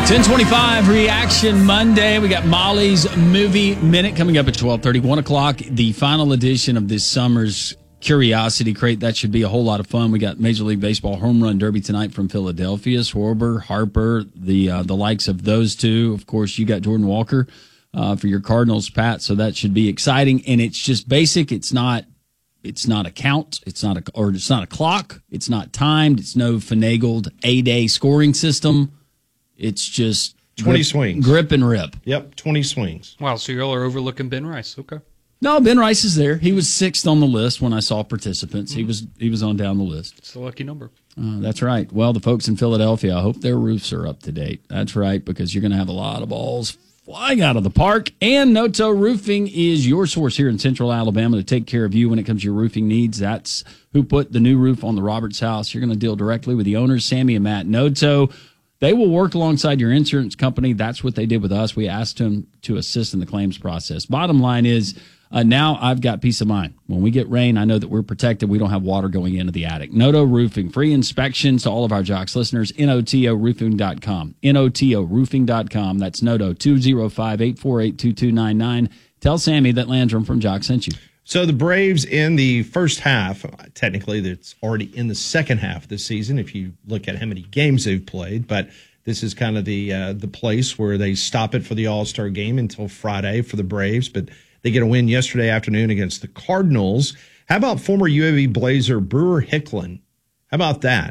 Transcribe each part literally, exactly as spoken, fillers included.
ten twenty-five Reaction Monday. We got Molly's Movie Minute coming up at twelve thirty, one o'clock. The final edition of this summer's Curiosity Crate. That should be a whole lot of fun. We got Major League Baseball Home Run Derby tonight from Philadelphia. Schwarber, Harper, the uh, the likes of those two. Of course, you got Jordan Walker uh, for your Cardinals, Pat. So that should be exciting. And it's just basic. It's not. It's not a count. It's not a or it's not a clock. It's not timed. It's no finagled A-day scoring system. It's just twenty grip, swings. Grip and rip. Yep, twenty swings. Wow, so y'all are overlooking Ben Rice. Okay. No, Ben Rice is there. He was sixth on the list when I saw participants. He was he was on down the list. It's a lucky number. Uh, that's right. Well, the folks in Philadelphia, I hope their roofs are up to date. That's right, because you're going to have a lot of balls flying out of the park. And Noto Roofing is your source here in Central Alabama to take care of you when it comes to your roofing needs. That's who put the new roof on the Roberts house. You're going to deal directly with the owners, Sammy and Matt Noto. They will work alongside your insurance company. That's what they did with us. We asked them to assist in the claims process. Bottom line is, uh, now I've got peace of mind. When we get rain, I know that we're protected. We don't have water going into the attic. Noto Roofing, free inspections to all of our Jocks listeners. N O T O roofing dot com. N O T O roofing dot com. That's Noto, two oh five, eight four eight, two two nine nine. Tell Sammy that Landrum from Jock sent you. So the Braves in the first half, technically that's already in the second half of the season if you look at how many games they've played, but this is kind of the uh, the place where they stop it for the All-Star game until Friday for the Braves, but they get a win yesterday afternoon against the Cardinals. How about former U A B Blazer Brewer Hicklin? How about that?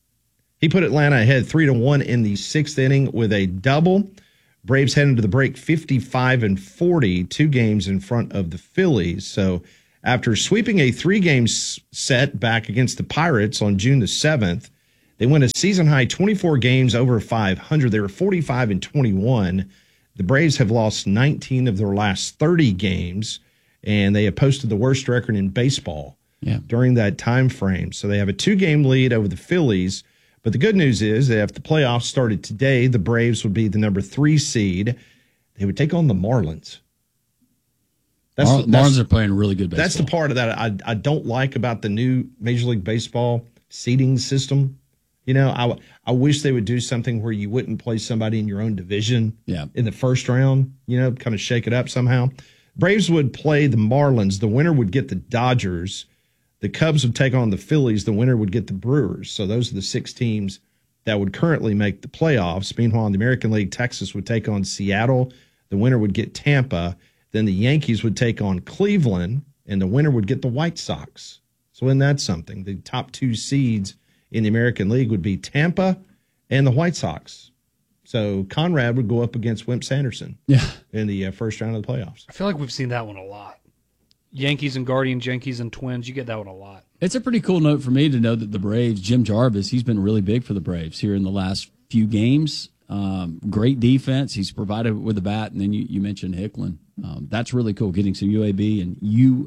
He put Atlanta ahead three to one in the sixth inning with a double. Braves head into the break fifty-five and forty, two games in front of the Phillies. So after sweeping a three-game set back against the Pirates on June the seventh, they win a season-high twenty-four games over five hundred. They were forty-five and twenty-one. The Braves have lost nineteen of their last thirty games, and they have posted the worst record in baseball yeah. during that time frame. So they have a two-game lead over the Phillies. But the good news is that if the playoffs started today, the Braves would be the number three seed. They would take on the Marlins. That's, Mar- that's, Marlins are playing really good baseball. That's the part of that I, I don't like about the new Major League Baseball seeding system. You know, I, I wish they would do something where you wouldn't play somebody in your own division yeah. in the first round, you know, kind of shake it up somehow. Braves would play the Marlins. The winner would get the Dodgers. The Cubs would take on the Phillies. The winner would get the Brewers. So those are the six teams that would currently make the playoffs. Meanwhile, in the American League, Texas would take on Seattle. The winner would get Tampa. Then the Yankees would take on Cleveland, and the winner would get the White Sox. So isn't that something? The top two seeds in the American League would be Tampa and the White Sox. So Conrad would go up against Wimp Sanderson yeah. in the uh, first round of the playoffs. I feel like we've seen that one a lot. Yankees and Guardians, Yankees and Twins, you get that one a lot. It's a pretty cool note for me to know that the Braves, Jim Jarvis, he's been really big for the Braves here in the last few games. Um, great defense. He's provided with the bat. And then you, you mentioned Hicklin. Um, that's really cool, getting some U A B and U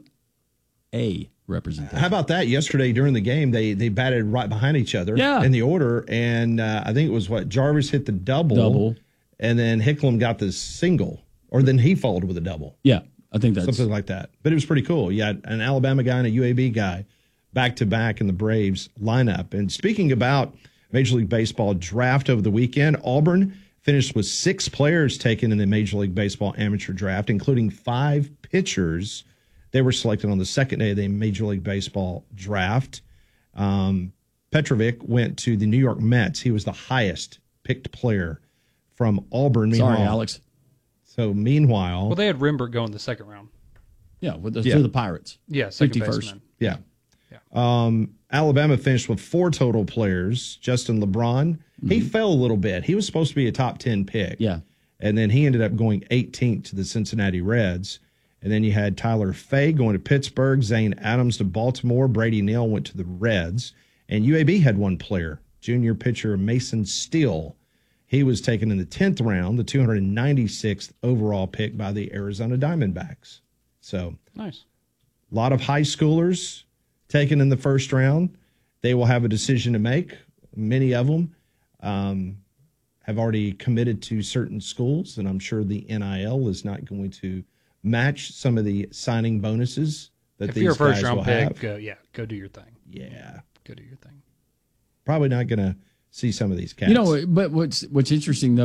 A representation. How about that? Yesterday during the game, they they batted right behind each other yeah. in the order. And uh, I think it was what? Jarvis hit the double. Double. And then Hicklin got the single. Or then he followed with a double. Yeah. I think that's something like that. But it was pretty cool. You had an Alabama guy and a U A B guy back to back in the Braves lineup. And speaking about Major League Baseball draft over the weekend, Auburn finished with six players taken in the Major League Baseball amateur draft, including five pitchers. They were selected on the second day of the Major League Baseball draft. Um, Petrovic went to the New York Mets. He was the highest picked player from Auburn. Sorry, Alex. So, meanwhile... Well, they had Rimbert go in the second round. Yeah, with the, yeah. to the Pirates. Yeah, second baseman. Yeah. yeah. Um, Alabama finished with four total players. Justin LeBron, mm-hmm. he fell a little bit. He was supposed to be a top ten pick. Yeah. And then he ended up going eighteenth to the Cincinnati Reds. And then you had Tyler Fay going to Pittsburgh, Zane Adams to Baltimore, Brady Neal went to the Reds. And U A B had one player, junior pitcher Mason Steele. He was taken in the tenth round, the two hundred ninety-sixth overall pick by the Arizona Diamondbacks. So, nice. A lot of high schoolers taken in the first round. They will have a decision to make. Many of them um, have already committed to certain schools, and I'm sure the N I L is not going to match some of the signing bonuses that if these you're a first guys round will pick, have. Go, yeah, go do your thing. Yeah. Go do your thing. Probably not going to see some of these cats. You know, but what's what's interesting though,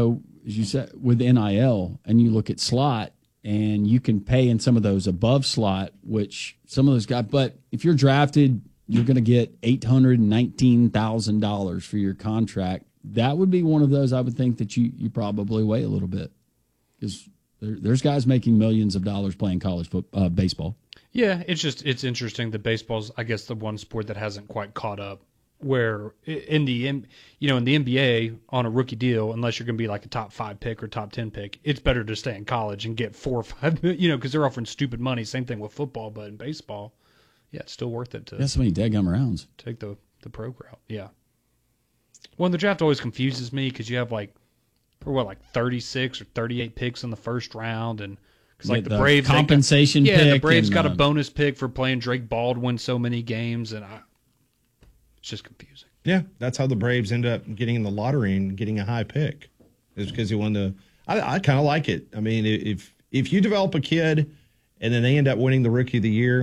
as you said, with N I L, and you look at slot, and you can pay in some of those above slot, which some of those guys. But if you're drafted, you're going to get eight hundred nineteen thousand dollars for your contract. That would be one of those I would think that you you probably weigh a little bit, because there, there's guys making millions of dollars playing college foot, uh, baseball. Yeah, it's just it's interesting that baseball's, I guess, the one sport that hasn't quite caught up. Where in the you know in the N B A on a rookie deal, unless you're going to be like a top five pick or top ten pick, it's better to stay in college and get four or five, you know, because they're offering stupid money. Same thing with football, but in baseball, yeah, it's still worth it to. That's so many deadgum rounds. Take the the pro route. Yeah. Well, the draft always confuses me because you have like, for what, like thirty-six or thirty-eight picks in the first round, and because like the, the Braves compensation, got, yeah, pick the Braves and, got uh, a bonus pick for playing Drake Baldwin so many games, and I. It's just confusing. Yeah, that's how the Braves end up getting in the lottery and getting a high pick, is because he won the. I, I kind of like it. I mean, if if you develop a kid and then they end up winning the Rookie of the Year,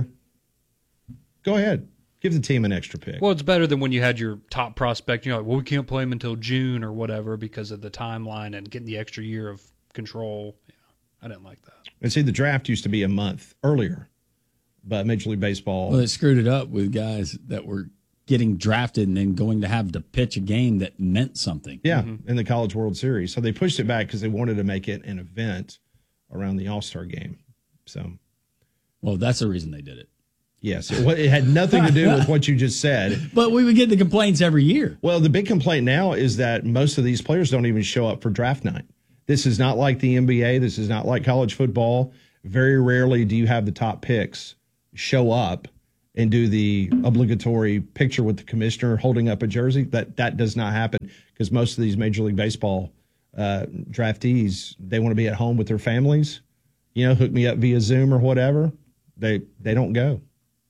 go ahead, give the team an extra pick. Well, it's better than when you had your top prospect. You know, like, well, we can't play him until June or whatever because of the timeline and getting the extra year of control. Yeah, I didn't like that. And see, the draft used to be a month earlier, but Major League Baseball. Well, it screwed it up with guys that were getting drafted and then going to have to pitch a game that meant something. Yeah, mm-hmm. in the College World Series. So they pushed it back because they wanted to make it an event around the All-Star game. So, well, that's the reason they did it. Yes, it, it had nothing to do with what you just said. But we would get the complaints every year. Well, the big complaint now is that most of these players don't even show up for draft night. This is not like the N B A. This is not like college football. Very rarely do you have the top picks show up and do the obligatory picture with the commissioner holding up a jersey. That that does not happen because most of these Major League Baseball uh, draftees, they want to be at home with their families. You know, hook me up via Zoom or whatever. They they don't go.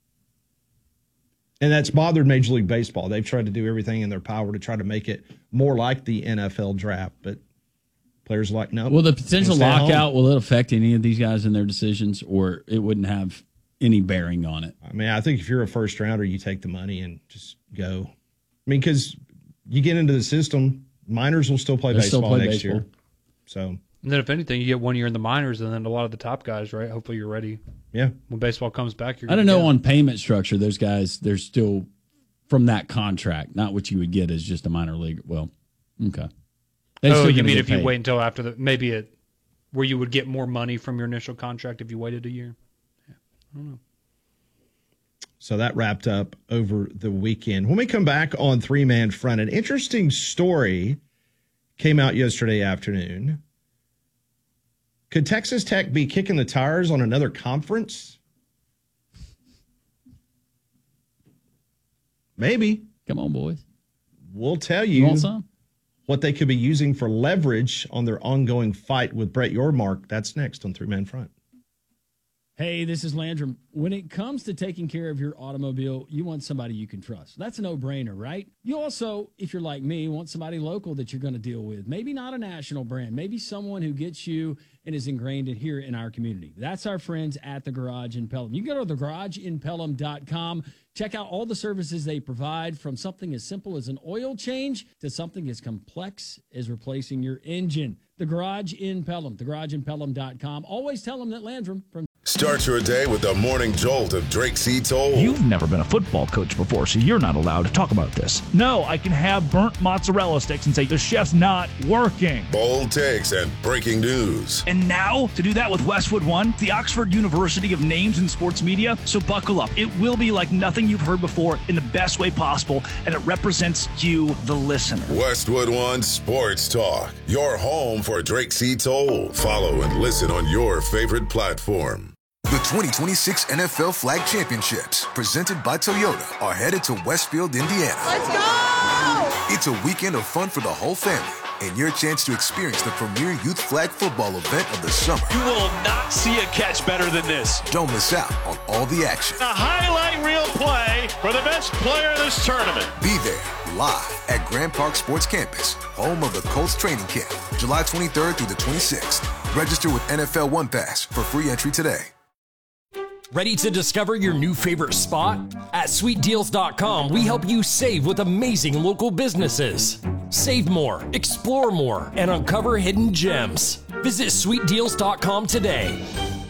And that's bothered Major League Baseball. They've tried to do everything in their power to try to make it more like the N F L draft, but players are like, no. Will the potential lockout, will it affect any of these guys in their decisions, or it wouldn't have any bearing on it? I mean, I think if you're a first rounder, you take the money and just go. I mean, because you get into the system, minors will still play They'll baseball still play next baseball. year. So, and then if anything, you get one year in the minors, and then a lot of the top guys, right? Hopefully, you're ready. Yeah. When baseball comes back, you're. I don't know go. on payment structure. Those guys, they're still from that contract, not what you would get as just a minor league. Well, okay. They're Oh, still you gonna mean get if you paid. wait until after the maybe it where you would get more money from your initial contract if you waited a year? Yeah, I don't know. So that wrapped up over the weekend. When we come back on Three Man Front, an interesting story came out yesterday afternoon. Could Texas Tech be kicking the tires on another conference? Maybe. Come on, boys. We'll tell You you want some? what they could be using for leverage on their ongoing fight with Brett Yormark. That's next on Three Man Front. Hey, this is Landrum. When it comes to taking care of your automobile, you want somebody you can trust. That's a no-brainer, right? You also, if you're like me, want somebody local that you're going to deal with. Maybe not a national brand. Maybe someone who gets you and is ingrained in here in our community. That's our friends at The Garage in Pelham. You can go to the garage in pelham dot com. Check out all the services they provide, from something as simple as an oil change to something as complex as replacing your engine. The Garage in Pelham, the garage in pelham dot com. Always tell them that Landrum from Start your day with the morning jolt of Drake C. Toll. You've never been a football coach before, so you're not allowed to talk about this. No, I can have burnt mozzarella sticks and say the chef's not working. Bold takes and breaking news. And now, to do that with Westwood One, the Oxford University of Names in Sports Media. So buckle up. It will be like nothing you've heard before in the best way possible, and it represents you, the listener. Westwood One Sports Talk, your home for Drake C. Toll. Follow and listen on your favorite platform. The twenty twenty-six N F L Flag Championships, presented by Toyota, are headed to Westfield, Indiana. Let's go! It's a weekend of fun for the whole family, and your chance to experience the premier youth flag football event of the summer. You will not see a catch better than this. Don't miss out on all the action. A highlight reel play for the best player in this tournament. Be there, live at Grand Park Sports Campus, home of the Colts training camp, July twenty-third through the twenty-sixth. Register with N F L One Pass for free entry today. Ready to discover your new favorite spot? At sweet deals dot com, we help you save with amazing local businesses. Save more, explore more, and uncover hidden gems. Visit sweet deals dot com today.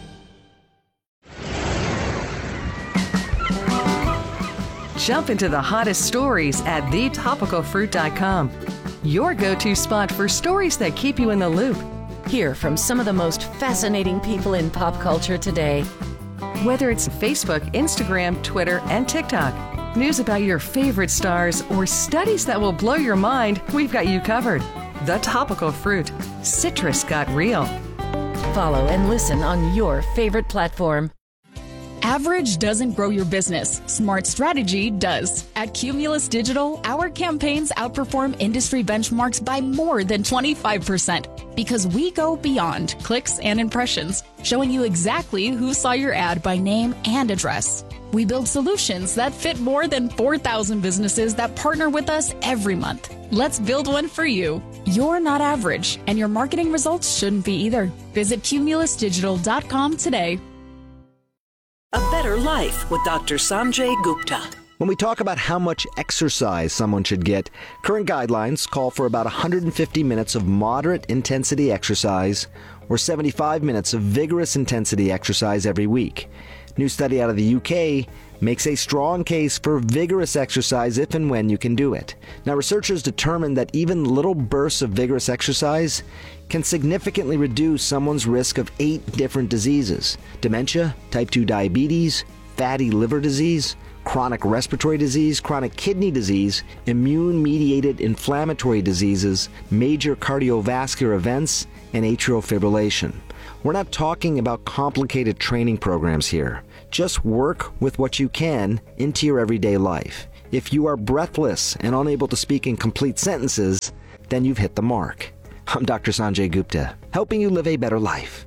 Jump into the hottest stories at the topical fruit dot com. Your go-to spot for stories that keep you in the loop. Hear from some of the most fascinating people in pop culture today. Whether it's Facebook, Instagram, Twitter, and TikTok, news about your favorite stars, or studies that will blow your mind, we've got you covered. The Topical Fruit. Citrus got real. Follow and listen on your favorite platform. Average doesn't grow your business. Smart strategy does. At Cumulus Digital, our campaigns outperform industry benchmarks by more than twenty-five percent because we go beyond clicks and impressions, showing you exactly who saw your ad by name and address. We build solutions that fit more than four thousand businesses that partner with us every month. Let's build one for you. You're not average, and your marketing results shouldn't be either. Visit cumulus digital dot com today. A Better Life with Doctor Sanjay Gupta. When we talk about how much exercise someone should get, current guidelines call for about one hundred fifty minutes of moderate intensity exercise or seventy-five minutes of vigorous intensity exercise every week. New study out of the U K makes a strong case for vigorous exercise if and when you can do it. Now, researchers determined that even little bursts of vigorous exercise can significantly reduce someone's risk of eight different diseases: dementia, type two diabetes, fatty liver disease, chronic respiratory disease, chronic kidney disease, immune-mediated inflammatory diseases, major cardiovascular events, and atrial fibrillation. We're not talking about complicated training programs here. Just work with what you can into your everyday life. If you are breathless and unable to speak in complete sentences, then you've hit the mark. I'm Doctor Sanjay Gupta, helping you live a better life.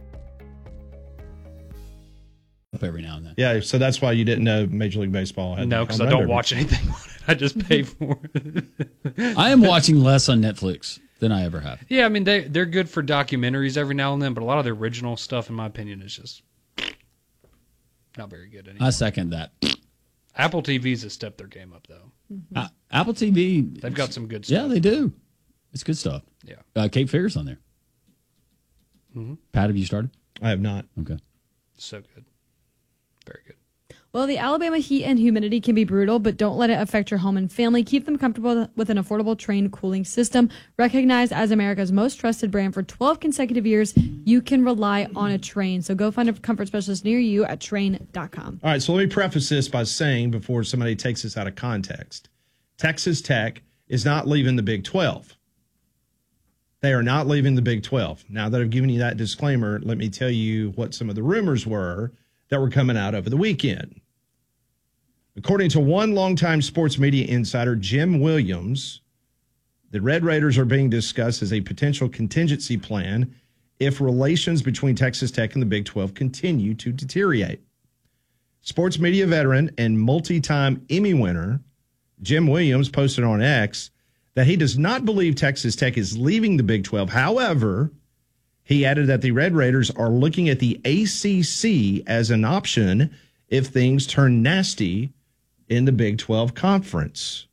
Every now and then. Yeah, so that's why you didn't know Major League Baseball had No, because I don't watch anything on it. I just pay for it. I am watching less on Netflix than I ever have. Yeah, I mean, they, they're good for documentaries every now and then, but a lot of the original stuff, in my opinion, is just not very good anymore. I second that. Apple T V's has stepped their game up, though. Mm-hmm. Uh, Apple T V. They've got some good stuff. Yeah, they do. It's good stuff. Yeah. Uh, Cape Fear's on there. Mm-hmm. Pat, have you started? I have not. Okay. So good. Very good. Well, the Alabama heat and humidity can be brutal, but don't let it affect your home and family. Keep them comfortable with an affordable Trane cooling system. Recognized as America's most trusted brand for twelve consecutive years, you can rely on a Trane. So go find a comfort specialist near you at Trane dot com. All right, so let me preface this by saying, before somebody takes this out of context, Texas Tech is not leaving the Big twelve. They are not leaving the Big twelve. Now that I've given you that disclaimer, let me tell you what some of the rumors were that were coming out over the weekend. According to one longtime sports media insider, Jim Williams, the Red Raiders are being discussed as a potential contingency plan if relations between Texas Tech and the Big twelve continue to deteriorate. Sports media veteran and multi-time Emmy winner Jim Williams posted on X that he does not believe Texas Tech is leaving the Big twelve. However, he added that the Red Raiders are looking at the A C C as an option if things turn nasty in the Big twelve conference.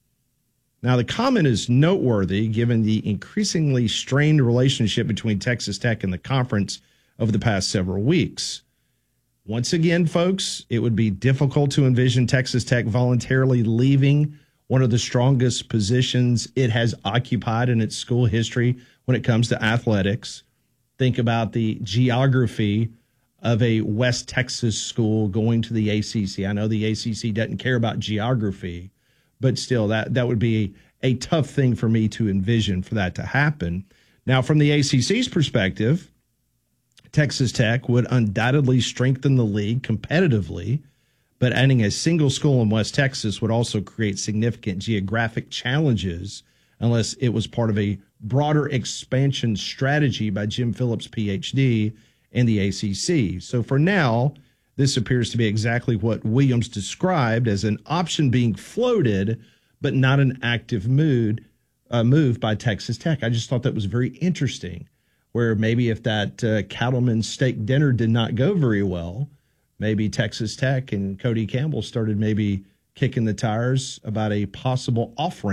Now, the comment is noteworthy given the increasingly strained relationship between Texas Tech and the conference over the past several weeks. Once again, folks, it would be difficult to envision Texas Tech voluntarily leaving one of the strongest positions it has occupied in its school history when it comes to athletics. Think about the geography of a West Texas school going to the A C C. I know the A C C doesn't care about geography, but still, that, that would be a, a tough thing for me to envision for that to happen. Now, from the A C C's perspective, Texas Tech would undoubtedly strengthen the league competitively, but adding a single school in West Texas would also create significant geographic challenges unless it was part of a broader expansion strategy by Jim Phillips, P H D, and the A C C. So for now, this appears to be exactly what Williams described as an option being floated, but not an active mood, uh, move by Texas Tech. I just thought that was very interesting, where maybe if that uh, Cattleman steak dinner did not go very well, maybe Texas Tech and Cody Campbell started maybe kicking the tires about a possible off-ramp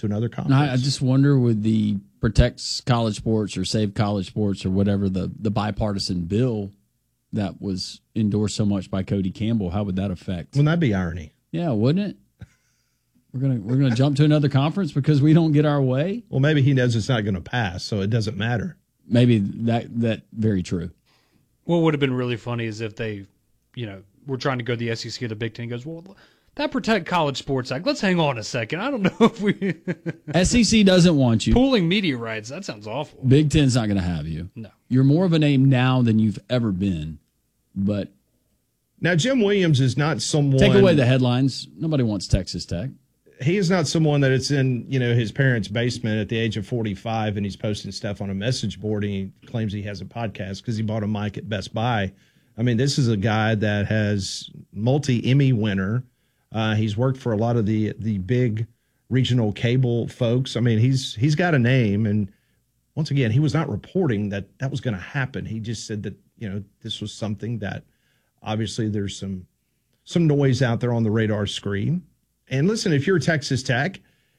to another And conference. I, I just wonder with the Protect College Sports or Save College Sports or whatever the, the bipartisan bill that was endorsed so much by Cody Campbell, how would that affect? Wouldn't that be irony? Yeah, wouldn't it? We're gonna we're gonna jump to another conference because we don't get our way. Well, maybe he knows it's not going to pass, so it doesn't matter. Maybe that that very true. What would have been really funny is if they, you know, were trying to go to the S E C or the Big Ten. He goes, well, that Protect College Sports Act. Let's hang on a second. I don't know if we S E C doesn't want you. Pooling media rights. That sounds awful. Big Ten's not going to have you. No, you're more of a name now than you've ever been. But now Jim Williams is not someone. Take away the headlines. Nobody wants Texas Tech. He is not someone that it's in, you know, his parents' basement at the age of forty-five and he's posting stuff on a message board and he claims he has a podcast because he bought a mic at Best Buy. I mean, this is a guy that has multi-Emmy winner. Uh, he's worked for a lot of the the big regional cable folks. I mean, he's he's got a name. And once again, he was not reporting that that was going to happen. He just said that, you know, this was something that obviously there's some some noise out there on the radar screen. And listen, if you're Texas Tech,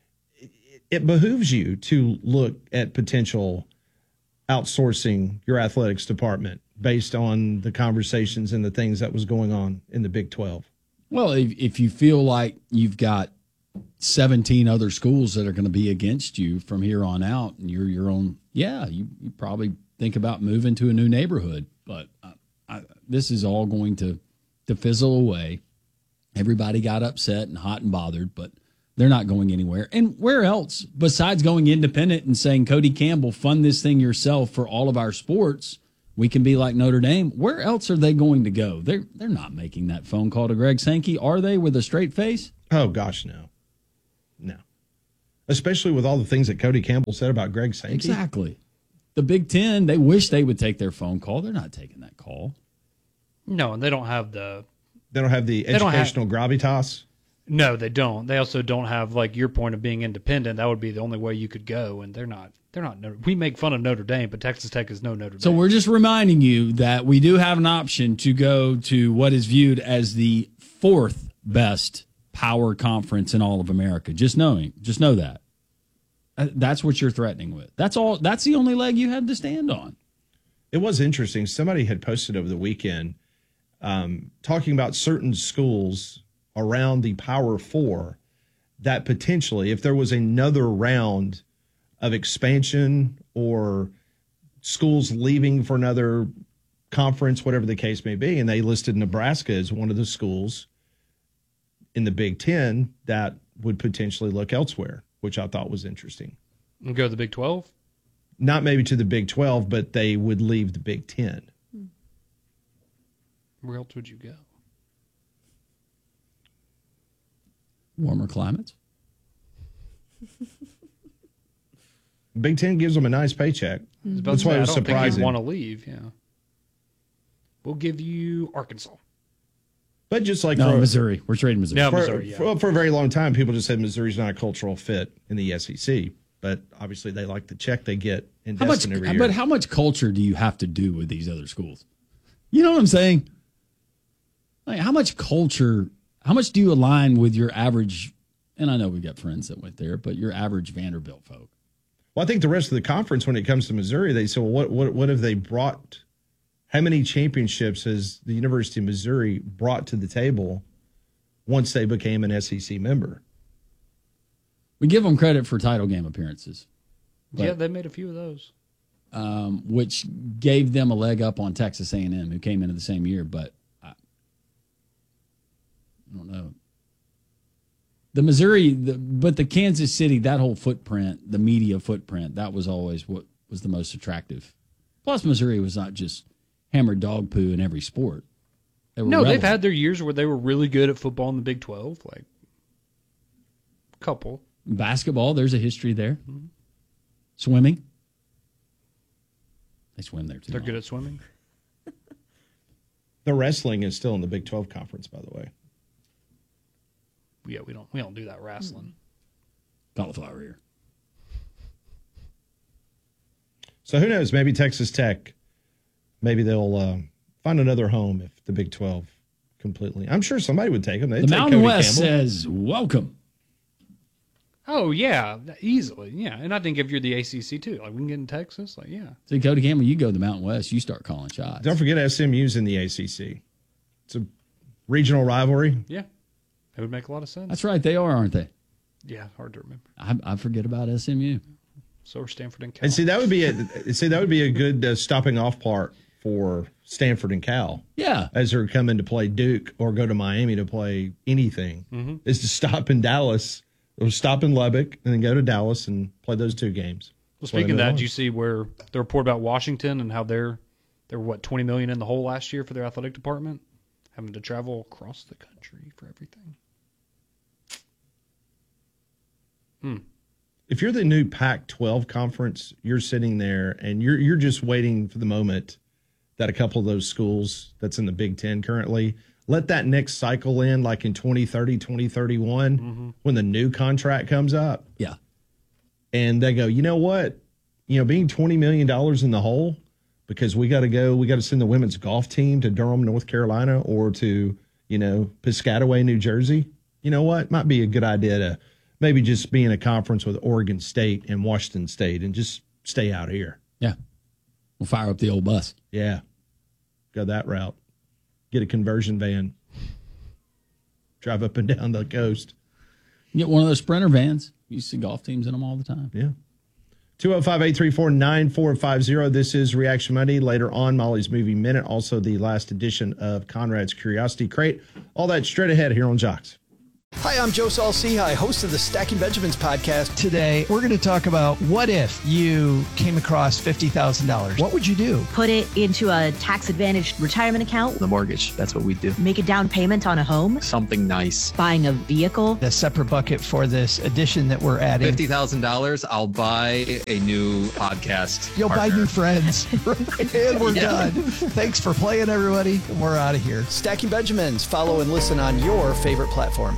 it behooves you to look at potential outsourcing your athletics department based on the conversations and the things that was going on in the Big twelve. Well, if, if you feel like you've got seventeen other schools that are going to be against you from here on out and you're your own, yeah, you, you probably think about moving to a new neighborhood. But I, I, this is all going to, to fizzle away. Everybody got upset and hot and bothered, but they're not going anywhere. And where else, besides going independent and saying, Cody Campbell, fund this thing yourself for all of our sports, we can be like Notre Dame. Where else are they going to go? They're they're not making that phone call to Greg Sankey, are they, with a straight face? Oh, gosh, no. No. Especially with all the things that Cody Campbell said about Greg Sankey. Exactly. The Big Ten, they wish they would take their phone call. They're not taking that call. No, and they don't have the... They don't have the educational have, gravitas? No, they don't. They also don't have, like, your point of being independent. That would be the only way you could go, and they're not. They're not. We make fun of Notre Dame, but Texas Tech is no Notre Dame. So we're just reminding you that we do have an option to go to what is viewed as the fourth best power conference in all of America. Just knowing, just know that. That's what you're threatening with. That's all. That's the only leg you had to stand on. It was interesting. Somebody had posted over the weekend um, talking about certain schools around the Power Four that potentially, if there was another round of expansion or schools leaving for another conference, whatever the case may be, and they listed Nebraska as one of the schools in the Big Ten that would potentially look elsewhere, which I thought was interesting. And go to the Big twelve? Not maybe to the Big twelve, but they would leave the Big Ten. Where else would you go? Warmer climates. Big Ten gives them a nice paycheck. Mm-hmm. That's why it was I don't surprising. think you'd want to leave, yeah. We'll give you Arkansas. But just like no, for, Missouri. We're trading Missouri. No, for, Missouri, yeah. for, for a very long time, people just said Missouri's not a cultural fit in the S E C. But obviously they like the check they get in how much, Destin every year. But how much culture do you have to do with these other schools? You know what I'm saying? Like, how much culture, how much do you align with your average, and I know we've got friends that went there, but your average Vanderbilt folk? Well, I think the rest of the conference, when it comes to Missouri, they say, well, what, what, what have they brought? How many championships has the University of Missouri brought to the table once they became an S E C member? We give them credit for title game appearances. But, yeah, they made a few of those. Um, which gave them a leg up on Texas A and M, who came into the same year. But I, I don't know. The Missouri, the, but the Kansas City, that whole footprint, the media footprint, that was always what was the most attractive. Plus, Missouri was not just hammered dog poo in every sport. They were no, relevant. They've had their years where they were really good at football in the Big twelve, like a couple. Basketball, there's a history there. Mm-hmm. Swimming. They swim there, too. They're long. good at swimming. The wrestling is still in the Big twelve conference, by the way. Yeah, we don't we don't do that wrestling. Cauliflower ear. So who knows? Maybe Texas Tech, maybe they'll uh, find another home if the Big twelve completely. I'm sure somebody would take them. They'd the take Mountain Cody West Campbell. says, welcome. Oh, yeah, easily. Yeah. And I think if you're the A C C, too, like we can get in Texas, like, yeah. See, Cody Campbell, you go to the Mountain West, you start calling shots. Don't forget S M U's in the A C C. It's a regional rivalry. Yeah. It would make a lot of sense. That's right. They are, aren't they? Yeah, hard to remember. I, I forget about S M U. So are Stanford and Cal. And see, that would be a see that would be a good uh, stopping off part for Stanford and Cal. Yeah, as they're coming to play Duke or go to Miami to play anything, mm-hmm. is to stop in Dallas or stop in Lubbock and then go to Dallas and play those two games. Well, speaking of that, did you see where the report about Washington and how they're they're what twenty million in the hole last year for their athletic department, having to travel across the country for everything. Hmm. If you're the new Pac twelve conference, you're sitting there and you're you're just waiting for the moment that a couple of those schools that's in the Big Ten currently let that next cycle in, like in twenty thirty, twenty thirty-one, mm-hmm. when the new contract comes up. Yeah. And they go, you know what? You know, being twenty million dollars in the hole because we got to go, we got to send the women's golf team to Durham, North Carolina, or to, you know, Piscataway, New Jersey. You know what? Might be a good idea to maybe just be in a conference with Oregon State and Washington State and just stay out here. Yeah. We'll fire up the old bus. Yeah. Go that route. Get a conversion van. Drive up and down the coast. Get one of those Sprinter vans. You see golf teams in them all the time. Yeah. two oh five, eight three four, nine four five zero. This is Reaction Monday. Later on, Molly's Movie Minute. Also, the last edition of Conrad's Curiosity Crate. All that straight ahead here on Jocks. Hi, I'm Joe Saul-Sehy, host of the Stacking Benjamins podcast. Today, we're going to talk about what if you came across fifty thousand dollars? What would you do? Put it into a tax-advantaged retirement account. The mortgage, that's what we do. Make a down payment on a home. Something nice. Buying a vehicle. A separate bucket for this edition that we're adding. fifty thousand dollars, I'll buy a new podcast You'll partner. buy new friends. And we're yeah. done. Thanks for playing, everybody. We're out of here. Stacking Benjamins. Follow and listen on your favorite platform.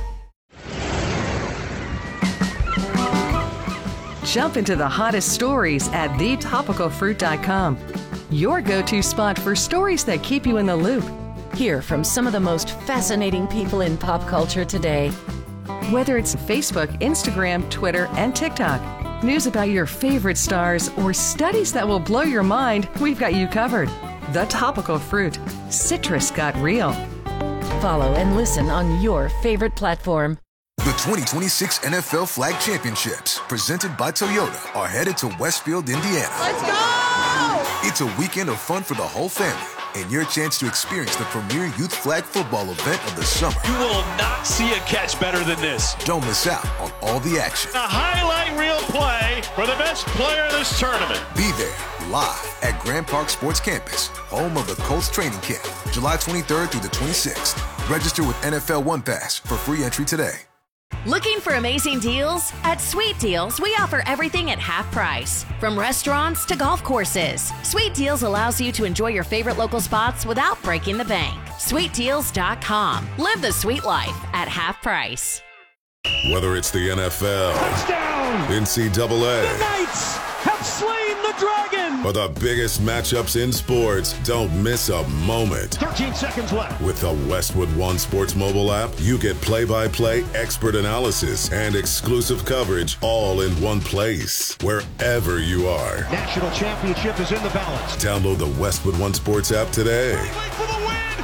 Jump into the hottest stories at the topical fruit dot com. Your go-to spot for stories that keep you in the loop. Hear from some of the most fascinating people in pop culture today. Whether it's Facebook, Instagram, Twitter, and TikTok, news about your favorite stars, or studies that will blow your mind, we've got you covered. The Topical Fruit. Citrus got real. Follow and listen on your favorite platform. The twenty twenty-six N F L Flag Championships, presented by Toyota, are headed to Westfield, Indiana. Let's go! It's a weekend of fun for the whole family and your chance to experience the premier youth flag football event of the summer. You will not see a catch better than this. Don't miss out on all the action. A highlight reel play for the best player in this tournament. Be there live at Grand Park Sports Campus, home of the Colts training camp, July twenty-third through the twenty-sixth. Register with N F L One Pass for free entry today. Looking for amazing deals? At Sweet Deals, we offer everything at half price. From restaurants to golf courses, Sweet Deals allows you to enjoy your favorite local spots without breaking the bank. sweet deals dot com. Live the sweet life at half price. Whether it's the N F L, touchdown, N C double A, the Knights have slain the dragon, or the biggest matchups in sports, don't miss a moment. thirteen seconds left. With the Westwood One Sports mobile app, you get play-by-play expert analysis and exclusive coverage all in one place, wherever you are. National championship is in the balance. Download the Westwood One Sports app today. For the win.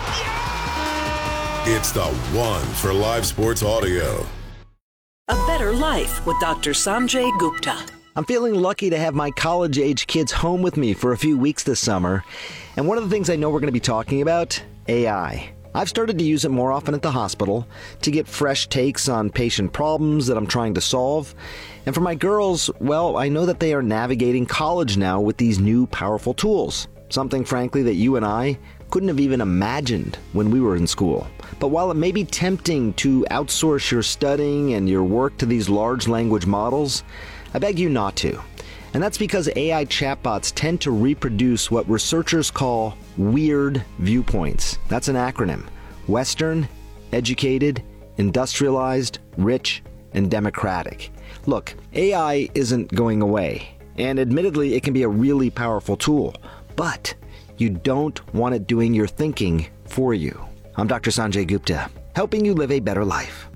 Yeah! It's the one for live sports audio. A Better Life with Doctor Sanjay Gupta. I'm feeling lucky to have my college-age kids home with me for a few weeks this summer. And one of the things I know we're going to be talking about, A I. I've started to use it more often at the hospital to get fresh takes on patient problems that I'm trying to solve. And for my girls, well, I know that they are navigating college now with these new powerful tools. Something, frankly, that you and I couldn't have even imagined when we were in school. But while it may be tempting to outsource your studying and your work to these large language models, I beg you not to. And that's because A I chatbots tend to reproduce what researchers call weird viewpoints. That's an acronym. Western, educated, industrialized, rich, and democratic. Look, A I isn't going away. And admittedly, it can be a really powerful tool. But you don't want it doing your thinking for you. I'm Doctor Sanjay Gupta, helping you live a better life.